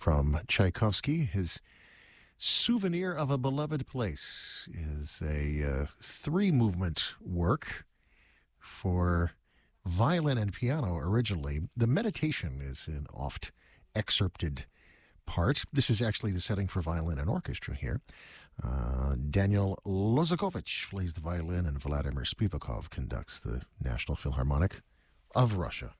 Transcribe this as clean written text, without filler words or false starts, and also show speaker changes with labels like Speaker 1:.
Speaker 1: from Tchaikovsky. His Souvenir of a Beloved Place is a three-movement work for violin and piano originally. The meditation is an oft excerpted part. This is actually the setting for violin and orchestra here. Daniel Lozakovich plays the violin, and Vladimir Spivakov conducts the National Philharmonic of Russia.